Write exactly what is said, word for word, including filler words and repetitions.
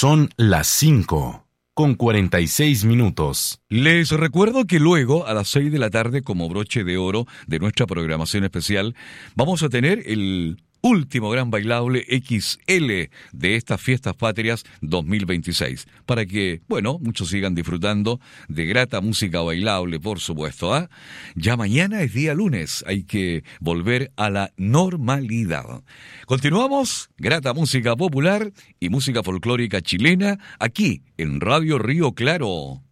Son las cinco, con cuarenta y seis minutos. Les recuerdo que luego, a las seis de la tarde, como broche de oro de nuestra programación especial, vamos a tener el último gran bailable equis ele de estas fiestas patrias dos mil veintiséis, para que, bueno, muchos sigan disfrutando de grata música bailable, por supuesto. ¿ah? Ya mañana es día lunes, hay que volver a la normalidad. Continuamos, grata música popular y música folclórica chilena, aquí en Radio Río Claro.